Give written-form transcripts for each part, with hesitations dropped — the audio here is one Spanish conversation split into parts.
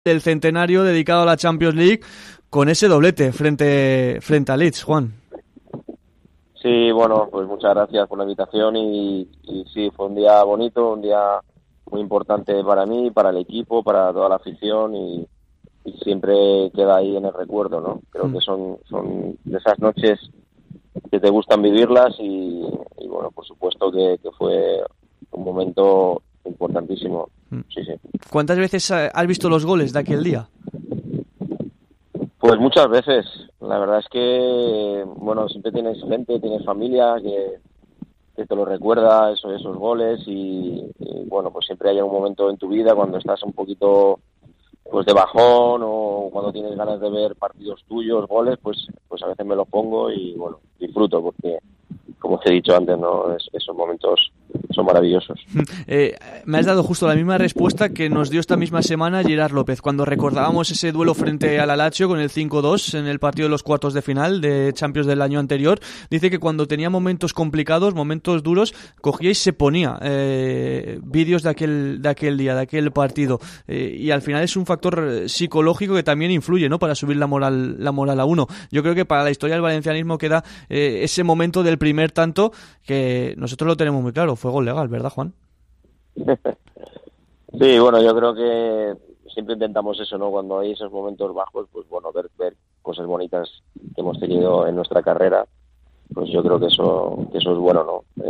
del centenario dedicado a la Champions League con ese doblete frente a Leeds, Juan. Sí, bueno, pues muchas gracias por la invitación y sí, fue un día bonito, un día muy importante para mí, para el equipo, para toda la afición y siempre queda ahí en el recuerdo, ¿no? Creo que son de esas noches que te gustan vivirlas y bueno, por supuesto que fue un momento importantísimo. Sí. ¿Cuántas veces has visto los goles de aquel día? Pues muchas veces. La verdad es que, bueno, siempre tienes gente, tienes familia que te lo recuerda, esos goles y bueno, pues siempre hay un momento en tu vida cuando estás un poquito pues de bajón o cuando tienes ganas de ver partidos tuyos, goles, pues a veces me lo pongo y bueno, disfruto porque, como te he dicho antes, ¿no? Esos momentos son maravillosos. Me has dado justo la misma respuesta que nos dio esta misma semana Gerard López, cuando recordábamos ese duelo frente al Lazio con el 5-2 en el partido de los cuartos de final de Champions del año anterior. Dice que cuando tenía momentos complicados, momentos duros, cogía y se ponía vídeos de aquel día, de aquel partido. Y al final es un factor psicológico que también influye, ¿no?, para subir la moral a uno. Yo creo que para la historia del valencianismo queda ese momento del primer tanto que nosotros lo tenemos muy claro, fue gol legal, ¿verdad, Juan? Sí, bueno, yo creo que siempre intentamos eso, ¿no? Cuando hay esos momentos bajos, pues bueno, ver cosas bonitas que hemos tenido en nuestra carrera, pues yo creo que eso es bueno, ¿no?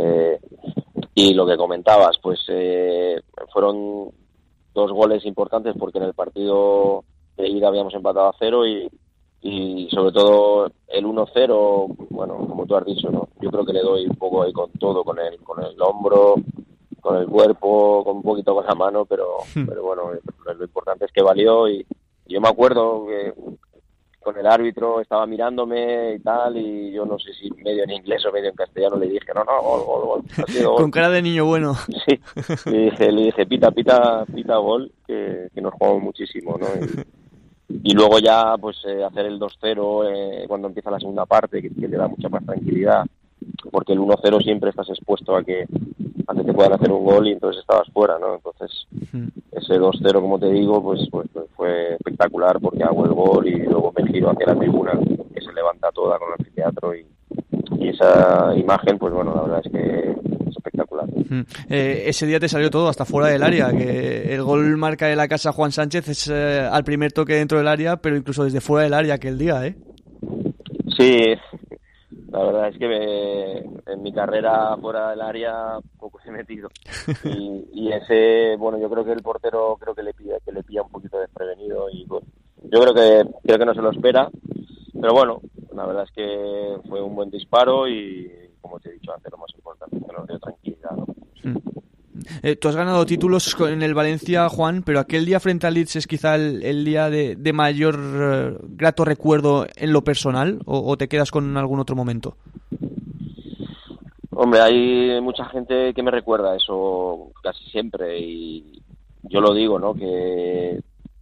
Y lo que comentabas, pues fueron 2 goles importantes porque en el partido de ida habíamos empatado a 0 y sobre todo el 1-0, bueno, como tú has dicho, ¿no? Yo creo que le doy un poco ahí con todo, con el hombro, con el cuerpo, con un poquito con la mano, pero bueno, lo importante es que valió y yo me acuerdo que con el árbitro estaba mirándome y tal y yo no sé si medio en inglés o medio en castellano le dije, no, gol, ha sido gol. Con cara de niño bueno. Sí, le dije, pita gol, que nos jugamos muchísimo, ¿no? Y luego ya pues hacer el 2-0 cuando empieza la segunda parte que te da mucha más tranquilidad porque el 1-0 siempre estás expuesto a que te puedan hacer un gol y entonces estabas fuera, ¿no? Entonces ese 2-0, como te digo, pues fue espectacular porque hago el gol y luego me giro hacia la tribuna que se levanta toda con el anfiteatro y esa imagen, pues bueno, la verdad es que es espectacular. Ese día te salió todo hasta fuera del área, que el gol marca de la casa Juan Sánchez es al primer toque dentro del área, pero incluso desde fuera del área aquel día, ¿eh? Sí, la verdad es que en mi carrera fuera del área poco he metido y ese, bueno, yo creo que el portero que le pilla un poquito desprevenido y bueno, yo creo que no se lo espera, pero bueno, la verdad es que fue un buen disparo y como te he dicho antes, lo más importante es que nos dio tranquilidad, ¿no? Tú has ganado títulos en el Valencia, Juan, pero aquel día frente al Leeds es quizá el día de mayor grato recuerdo en lo personal, o te quedas con algún otro momento. Hombre, hay mucha gente que me recuerda eso casi siempre y yo lo digo, ¿no? Que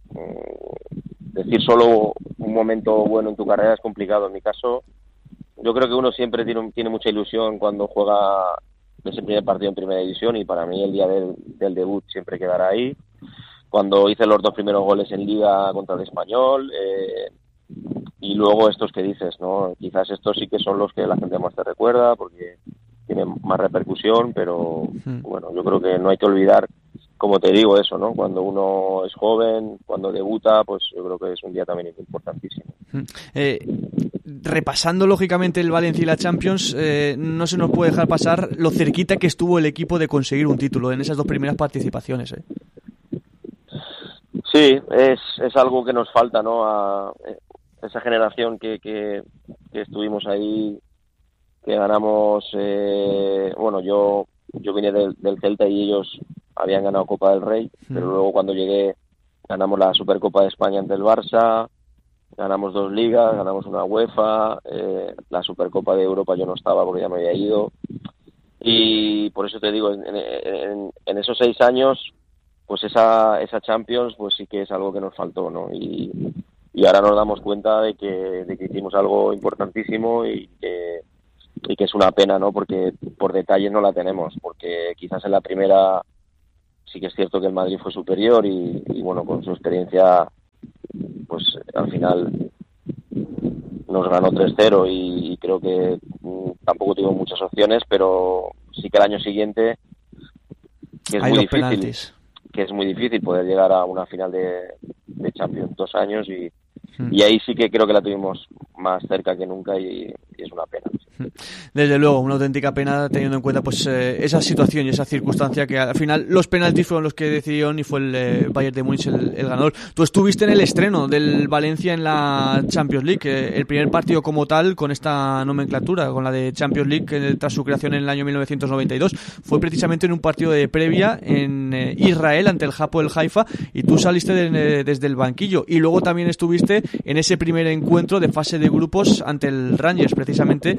decir solo un momento bueno en tu carrera es complicado. En mi caso, yo creo que uno siempre tiene mucha ilusión cuando juega ese primer partido en primera división y para mí el día del debut siempre quedará ahí. Cuando hice los 2 primeros goles en Liga contra el Español y luego estos que dices, ¿no? Quizás estos sí que son los que la gente más te recuerda porque tienen más repercusión, pero bueno, yo creo que no hay que olvidar, como te digo, eso, ¿no? Cuando uno es joven, cuando debuta, pues yo creo que es un día también importantísimo. Repasando lógicamente el Valencia y la Champions, no se nos puede dejar pasar lo cerquita que estuvo el equipo de conseguir un título en esas 2 primeras participaciones, ¿eh? Sí, es algo que nos falta, ¿no? A esa generación que estuvimos ahí, que ganamos, bueno, yo vine del Celta y ellos habían ganado Copa del Rey, pero luego cuando llegué ganamos la Supercopa de España ante el Barça, ganamos 2 ligas, ganamos una UEFA, la Supercopa de Europa yo no estaba porque ya me había ido y por eso te digo, en esos 6 años pues esa Champions pues sí que es algo que nos faltó, ¿no? Y ahora nos damos cuenta de que hicimos algo importantísimo y que es una pena, ¿no? Porque por detalles no la tenemos, porque quizás en la primera sí que es cierto que el Madrid fue superior y bueno, con su experiencia al final nos ganó 3-0 y creo que tampoco tuvimos muchas opciones, pero sí que el año siguiente, que es muy difícil poder llegar a una final de Champions 2 años y ahí sí que creo que la tuvimos más cerca que nunca y es una pena. Desde luego, una auténtica pena teniendo en cuenta pues esa situación y esa circunstancia que al final los penaltis fueron los que decidieron y fue el Bayern de Múnich el ganador. Tú estuviste en el estreno del Valencia en la Champions League, el primer partido como tal con esta nomenclatura, con la de Champions League tras su creación en el año 1992. Fue precisamente en un partido de previa en Israel ante el Hapoel Haifa y tú saliste desde el banquillo y luego también estuviste en ese primer encuentro de fase de grupos ante el Rangers precisamente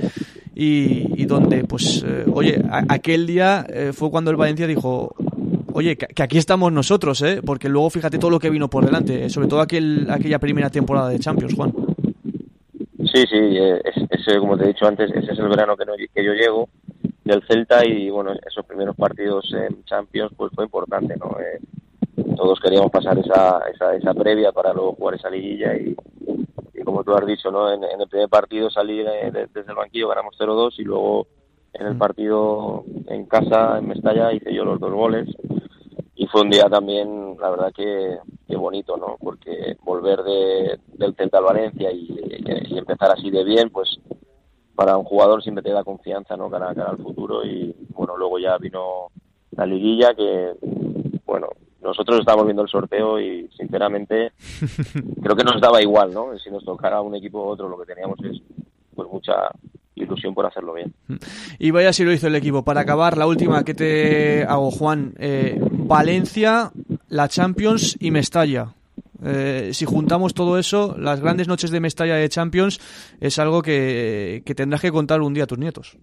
y donde pues aquel día fue cuando el Valencia dijo oye, que aquí estamos nosotros, porque luego fíjate todo lo que vino por delante, sobre todo aquella primera temporada de Champions, Juan. Sí, ese, como te he dicho antes, ese es el verano que yo llego del Celta y bueno, esos primeros partidos en Champions pues fue importante, ¿no? Todos queríamos pasar esa previa para luego jugar esa liguilla y como tú has dicho, ¿no? En el primer partido salí desde el banquillo, ganamos 0-2 y luego en el partido en casa, en Mestalla, hice yo los 2 goles y fue un día también, la verdad que bonito, ¿no? Porque volver del Celta al Valencia y empezar así de bien, pues para un jugador siempre te da confianza, ¿no? Cara al futuro y bueno, luego ya vino la liguilla que, bueno, nosotros estábamos viendo el sorteo y sinceramente creo que nos daba igual, ¿no? Si nos tocara un equipo u otro, lo que teníamos es pues mucha ilusión por hacerlo bien. Y vaya si lo hizo el equipo. Para acabar, la última que te hago, Juan. Valencia, la Champions y Mestalla. Si juntamos todo eso, las grandes noches de Mestalla de Champions es algo que tendrás que contar un día a tus nietos.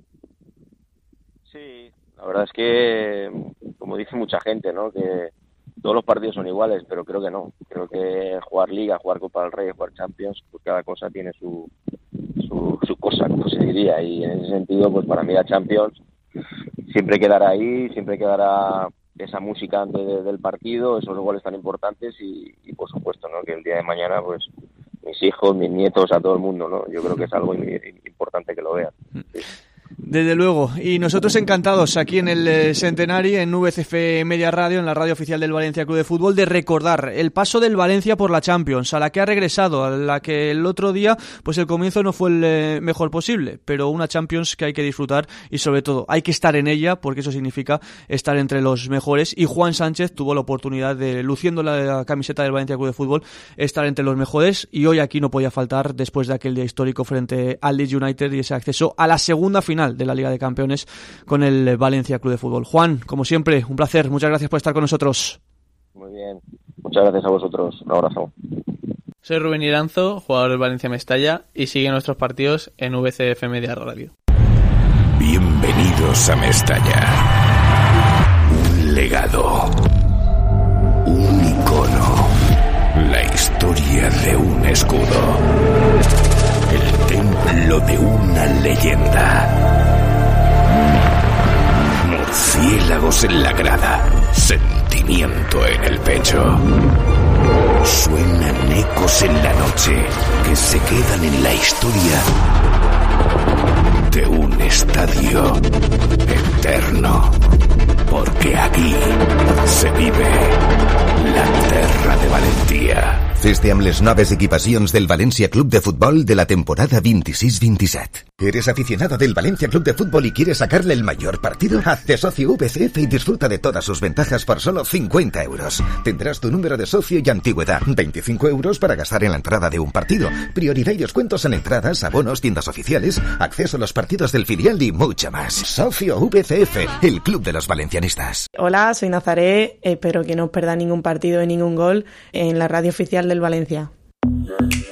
Sí, la verdad es que, como dice mucha gente, ¿no? Que todos los partidos son iguales, pero creo que no. Creo que jugar Liga, jugar Copa del Rey, jugar Champions, pues cada cosa tiene su cosa, como se diría. Y en ese sentido, pues para mí la Champions siempre quedará ahí, siempre quedará esa música antes del partido, esos goles tan importantes y por supuesto, ¿no? Que el día de mañana, pues mis hijos, mis nietos, a todo el mundo, ¿no? Yo creo que es algo importante que lo vean. Sí. Desde luego, y nosotros encantados aquí en el Centenari, en VCF Media Radio, en la radio oficial del Valencia Club de Fútbol, de recordar el paso del Valencia por la Champions, a la que ha regresado, a la que el otro día, pues el comienzo no fue el mejor posible, pero una Champions que hay que disfrutar y sobre todo hay que estar en ella, porque eso significa estar entre los mejores, y Juan Sánchez tuvo la oportunidad de, luciendo la camiseta del Valencia Club de Fútbol, estar entre los mejores, y hoy aquí no podía faltar después de aquel día histórico frente al Leeds United y ese acceso a la segunda final de la Liga de Campeones con el Valencia Club de Fútbol. Juan, como siempre, un placer. Muchas gracias por estar con nosotros. Muy bien. Muchas gracias a vosotros. Un abrazo. Soy Rubén Iranzo, jugador del Valencia Mestalla, y sigue nuestros partidos en VCF Media Radio. Bienvenidos a Mestalla. Un legado. Un icono. La historia de un escudo. El templo de una leyenda. Murciélagos en la grada, sentimiento en el pecho. Suenan ecos en la noche que se quedan en la historia de un estadio eterno. Porque aquí se vive la terra de Valentía. Fes-te amb les noves equipacions del Valencia Club de Fútbol de la temporada 26-27. ¿Eres aficionado del Valencia Club de Fútbol y quieres sacarle el mayor partido? Hazte socio VCF y disfruta de todas sus ventajas por solo 50 euros. Tendrás tu número de socio y antigüedad. 25 euros para gastar en la entrada de un partido. Prioridad y descuentos en entradas, abonos, tiendas oficiales, acceso a los partidos del filial y mucho más. Socio VCF, el club de los valencianistas. Hola, soy Nazaré. Espero que no os perdáis ningún partido y ningún gol en la radio oficial del Valencia.